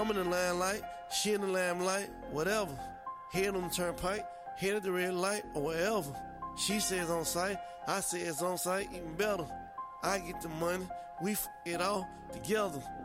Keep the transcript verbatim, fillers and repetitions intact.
I'm in the limelight, she in the limelight, whatever. Head on the turnpike, head at the red light, or wherever. She says on site, I say it's on site, even better. I get the money, we f*** it all together.